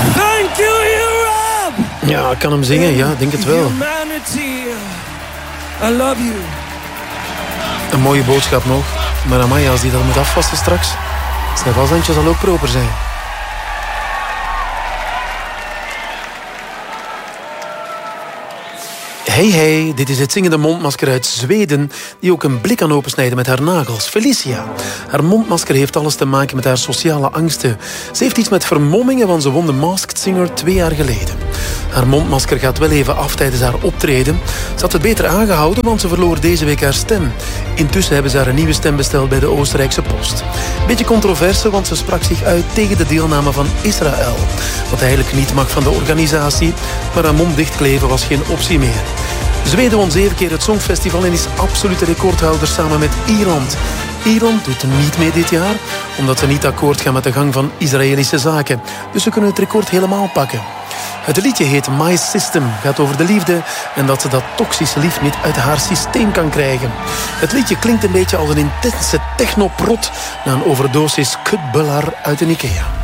Thank you, Europe! Ja, ik kan hem zingen, ja, denk het wel. Humanity, I love you. Een mooie boodschap nog. Maar amai, als die dat moet afwassen straks, zijn washandje zal ook proper zijn. Hey, dit is het zingende mondmasker uit Zweden, die ook een blik kan opensnijden met haar nagels. Felicia. Haar mondmasker heeft alles te maken met haar sociale angsten. Ze heeft iets met vermommingen, want ze won de Masked Singer 2 jaar geleden. Haar mondmasker gaat wel even af tijdens haar optreden. Ze had het beter aangehouden, want ze verloor deze week haar stem. Intussen hebben ze haar een nieuwe stem besteld bij de Oostenrijkse Post. Beetje controverse, want ze sprak zich uit tegen de deelname van Israël. Wat eigenlijk niet mag van de organisatie, maar haar mond dichtkleven was geen optie meer. Zweden won 7 keer het Songfestival en is absolute recordhouder samen met Ierland. Ierland doet niet mee dit jaar, omdat ze niet akkoord gaan met de gang van Israëlische zaken. Dus ze kunnen het record helemaal pakken. Het liedje heet My System, gaat over de liefde en dat ze dat toxische lief niet uit haar systeem kan krijgen. Het liedje klinkt een beetje als een intense technoprot na een overdosis kutbullar uit een IKEA.